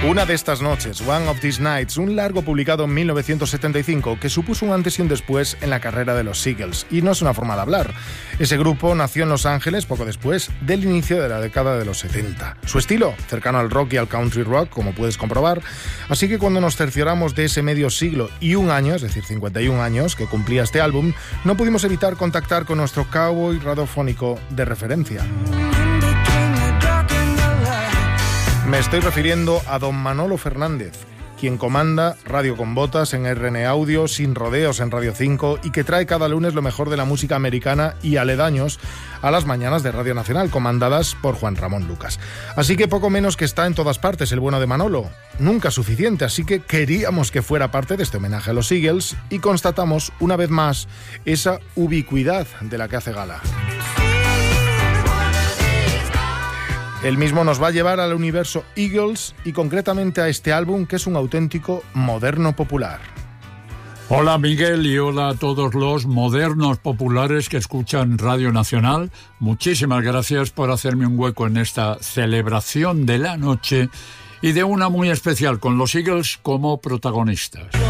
Una de estas noches, One of These Nights, un largo publicado en 1975 que supuso un antes y un después en la carrera de los Eagles. Y no es una forma de hablar. Ese grupo nació en Los Ángeles poco después del inicio de la década de los 70. Su estilo, cercano al rock y al country rock, como puedes comprobar. Así que cuando nos cercioramos de ese medio siglo y un año, es decir, 51 años, que cumplía este álbum, no pudimos evitar contactar con nuestro cowboy radiofónico de referencia. Me estoy refiriendo a don Manolo Fernández, quien comanda Radio con Botas en RN Audio, Sin Rodeos en Radio 5 y que trae cada lunes lo mejor de la música americana y aledaños a las mañanas de Radio Nacional, comandadas por Juan Ramón Lucas. Así que poco menos que está en todas partes el bueno de Manolo. Nunca suficiente, así que queríamos que fuera parte de este homenaje a los Eagles y constatamos una vez más esa ubicuidad de la que hace gala. El mismo nos va a llevar al universo Eagles y concretamente a este álbum que es un auténtico moderno popular. Hola Miguel y hola a todos los modernos populares que escuchan Radio Nacional. Muchísimas gracias por hacerme un hueco en esta celebración de la noche y de una muy especial con los Eagles como protagonistas.